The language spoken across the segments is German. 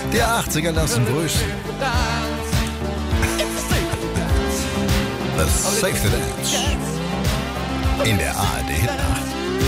Die 80er lassen grüßen. The Safety Dance. In der ARD-Hitnacht.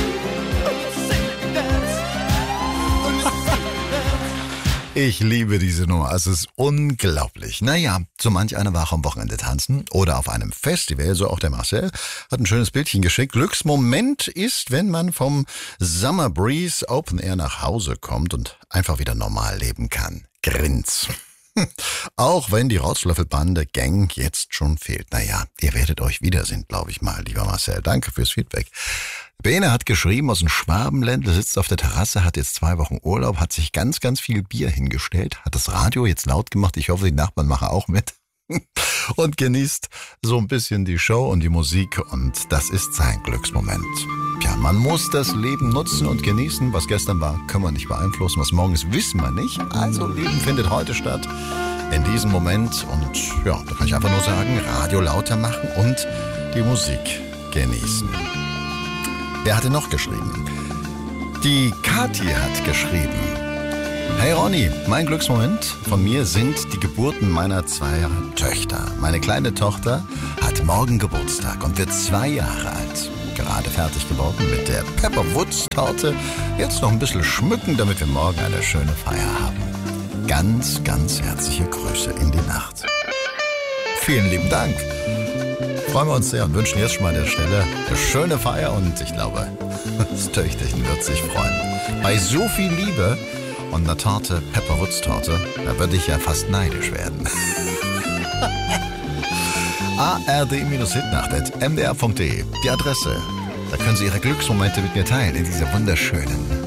Ich liebe diese Nummer, es ist unglaublich. Naja, so manch einer war auch am Wochenende tanzen oder auf einem Festival, so auch der Marcel, hat ein schönes Bildchen geschickt. Glücksmoment ist, wenn man vom Summer Breeze Open Air nach Hause kommt und einfach wieder normal leben kann. Grins. Auch wenn die Rotzlöffelbande Gang jetzt schon fehlt. Naja, ihr werdet euch wiedersehen, glaube ich mal, lieber Marcel. Danke fürs Feedback. Bene hat geschrieben, aus dem Schwabenländle, sitzt auf der Terrasse, hat jetzt 2 Wochen Urlaub, hat sich ganz, ganz viel Bier hingestellt, hat das Radio jetzt laut gemacht. Ich hoffe, die Nachbarn machen auch mit. Und genießt so ein bisschen die Show und die Musik. Und das ist sein Glücksmoment. Ja, man muss das Leben nutzen und genießen. Was gestern war, können wir nicht beeinflussen. Was morgen ist, wissen wir nicht. Also Leben findet heute statt. In diesem Moment. Und ja, da kann ich einfach nur sagen, Radio lauter machen und die Musik genießen. Wer hatte noch geschrieben? Die Kathi hat geschrieben. Hey Ronny, mein Glücksmoment von mir sind die Geburten meiner 2 Töchter. Meine kleine Tochter hat morgen Geburtstag und wird 2 Jahre alt. Gerade fertig geworden mit der Pepperwoods-Torte. Jetzt noch ein bisschen schmücken, damit wir morgen eine schöne Feier haben. Ganz, ganz herzliche Grüße in die Nacht. Vielen lieben Dank. Freuen wir uns sehr und wünschen jetzt schon mal an der Stelle eine schöne Feier und ich glaube, das Töchterchen wird sich freuen. Bei so viel Liebe und einer Torte, Pepperwoods-Torte, da würde ich ja fast neidisch werden. ard-hitnacht@mdr.de, die Adresse. Da können Sie Ihre Glücksmomente mit mir teilen in dieser wunderschönen